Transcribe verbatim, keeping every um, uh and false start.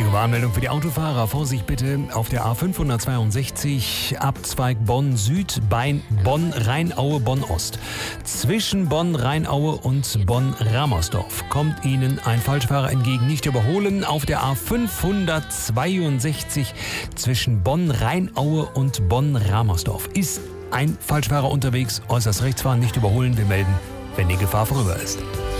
Wichtige Warnmeldung für die Autofahrer. Vorsicht bitte auf der A fünfhundertzweiundsechzig, Abzweig Bonn Süd bei Bonn-Rheinaue, Bonn-Ost. Zwischen Bonn-Rheinaue und Bonn-Ramersdorf kommt Ihnen ein Falschfahrer entgegen. Nicht überholen. Auf der A fünfhundertzweiundsechzig zwischen Bonn-Rheinaue und Bonn-Ramersdorf ist ein Falschfahrer unterwegs. Äußerst rechts fahren, nicht überholen. Wir melden, wenn die Gefahr vorüber ist.